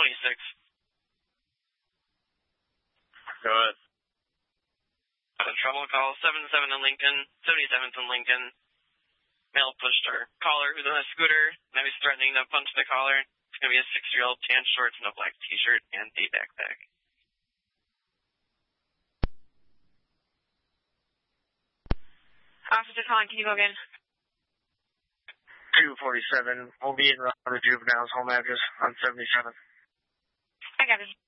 26. Go ahead. Trouble call 77 in Lincoln, 77th in Lincoln. Male pushed our caller who's on a scooter. Now he's threatening to punch the caller. It's going to be a 6-year-old, tan shorts and a black t-shirt and a backpack. Officer calling, can you go again? 247. We'll be in around the juvenile's home address on 77th. I got it.